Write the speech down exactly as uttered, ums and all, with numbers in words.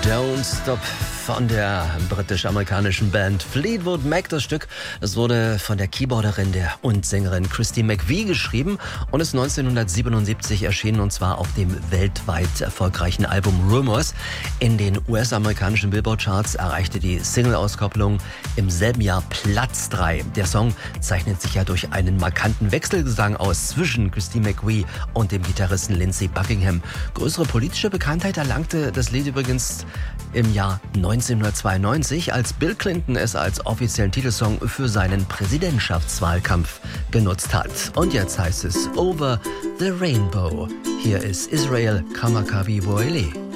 Don't Stop von der britisch-amerikanischen Band Fleetwood Mac. Das Stück, es wurde von der Keyboarderin der und Sängerin Christy McVie geschrieben und ist neunzehnhundertsiebenundsiebzig erschienen, und zwar auf dem weltweit erfolgreichen Album Rumors. In den U S-amerikanischen Billboard-Charts erreichte die Single-Auskopplung im selben Jahr Platz drei. Der Song zeichnet sich ja durch einen markanten Wechselgesang aus zwischen Christy McVie und dem Gitarristen Lindsey Buckingham. Größere politische Bekanntheit erlangte das Lied übrigens im Jahr neunzehnhundertzweiundneunzig, als Bill Clinton es als offiziellen Titelsong für seinen Präsidentschaftswahlkampf genutzt hat. Und jetzt heißt es Over the Rainbow. Hier ist Israel Kamakawi Woele.